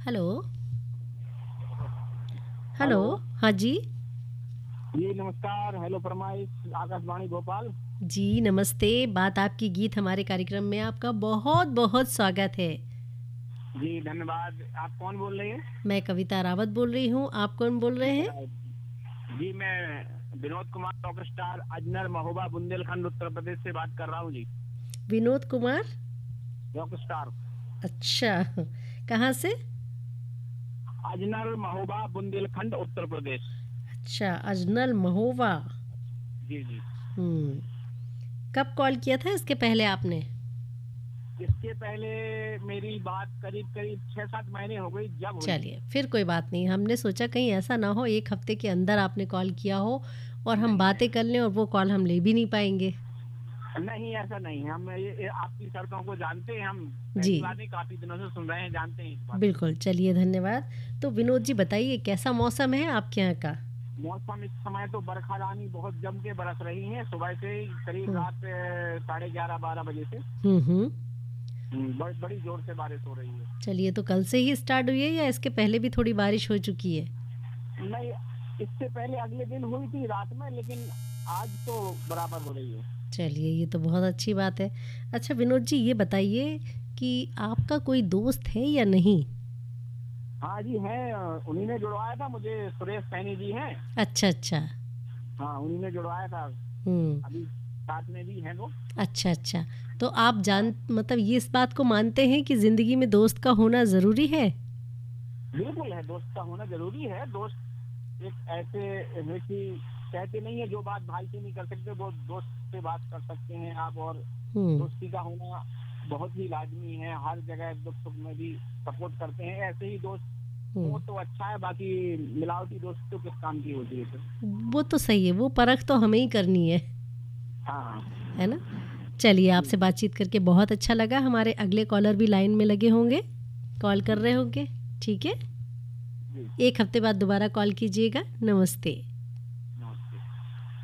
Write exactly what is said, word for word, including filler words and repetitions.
Hello. Hello. Hello. हाँ जी। जी नमस्कार। Hello फरमाइश आकाशवाणी भोपाल। जी नमस्ते। बात आपकी गीत हमारे कार्यक्रम में आपका बहुत बहुत स्वागत है। जी धन्यवाद। आप कौन बोल रहे हैं? मैं कविता रावत बोल रही हूँ। आप कौन बोल रहे हैं? जी मैं विनोद कुमार रॉक स्टार अजनर महोबा बुंदेलखंड उत्तर प्रदेश से बात कर रहा हूँ जी। विनोद कुमार। रॉक स्टार अच्छा, कहाँ से? अजनर महोबा बुंदेलखंड उत्तर प्रदेश। अच्छा, अजनल महोबा। जी जी। हम्म। कब कॉल किया था इसके पहले आपने? इसके पहले मेरी बात करीब करीब छः सात महीने हो गई जब हुई थी। चलिए, फिर कोई बात नहीं। हमने सोचा कहीं ऐसा ना हो एक हफ्ते के अंदर आपने कॉल किया हो और हम नहीं बातें नहीं कर लें और वो कॉल हम ले भी नहीं पाएंगे। नहीं ऐसा नहीं। हम ये, ये आपकी शर्तों को जानते हैं। हम जी पहली बार नहीं, काफी दिनों से सुन रहे हैं, जानते हैं इस बात को। बिल्कुल। चलिए, धन्यवाद। तो विनोद जी बताइए, कैसा मौसम है आपके यहाँ का? मौसम इस समय तो बरखा रानी बहुत जम के बरस रही है सुबह से ही, करीब हम्म रात अ, साढ़े ग्यारह बारह बजे से। हम्म हम्म। हम्म, बड़ी बड़ी जोर से बारिश हो रही है। चलिए, तो कल से ही स्टार्ट हुई है या इसके पहले भी थोड़ी बारिश हो चुकी है? नहीं, इससे पहले अगले दिन हुई थी रात में, लेकिन आज तो बराबर हो रही है। चलिए, ये तो बहुत अच्छी बात है। अच्छा विनोद जी, ये बताइए कि आपका कोई दोस्त है या नहीं? हाँ जी है। अ, उन्हीं ने जुड़वाया था मुझे, सुरेश सैनी जी हैं। अच्छा अच्छा। हाँ उन्हीं ने जुड़वाया था। हम्म। अभी साथ में भी हैं वो। अच्छा अच्छा। तो आप हाँ जान मतलब ये इस बात को मानते हैं कि ज़िंदगी में दोस्त का होना ज़रूरी है? बिल्कुल है, दोस्त का होना जरूरी है। दोस्त एक ऐसे है कि कहते नहीं है, जो बात भाई से नहीं कर सकते वो दोस्त से बात कर सकते हैं आप। और हम्म दोस्ती का होना बहुत ही लाजमी है। हर जगह दुख सुख में भी सपोर्ट करते हैं। ऐसे ही दोस्त हम्म। हो तो अच्छा है, बाकी मिलावटी दोस्त तो किस काम की होती है फिर। वो तो सही है, वो परख तो हमें ही करनी है हाँ है ना? चलिए, जी आपसे बातचीत करके बहुत अच्छा लगा। हमारे अगले कॉलर भी लाइन में लगे होंगे, कॉल कर जी रहे होंगे। ठीक है, जी। एक हफ्ते बाद दोबारा कॉल कीजिएगा। नमस्ते।